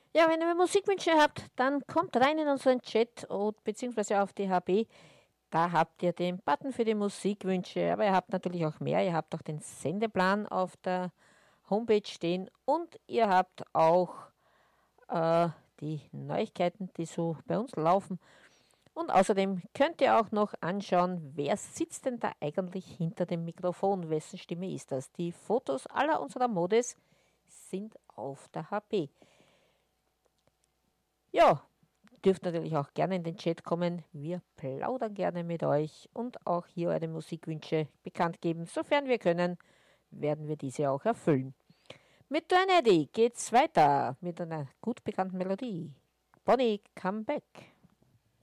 Ja, wenn ihr Musikwünsche habt, dann kommt rein in unseren Chat und beziehungsweise auf die HB. Da habt ihr den Button für die Musikwünsche, aber ihr habt natürlich auch mehr. Ihr habt auch den Sendeplan auf der Homepage stehen und ihr habt auch äh, die Neuigkeiten, die so bei uns laufen. Und außerdem könnt ihr auch noch anschauen, wer sitzt denn da eigentlich hinter dem Mikrofon, wessen Stimme ist das. Die Fotos aller unserer Modes sind auf der HB. Ja, dürft natürlich auch gerne in den Chat kommen. Wir plaudern gerne mit euch und auch hier eure Musikwünsche bekannt geben. Sofern wir können, werden wir diese auch erfüllen. Mit Joanne Eddy geht's weiter mit einer gut bekannten Melodie. Bonnie, come back.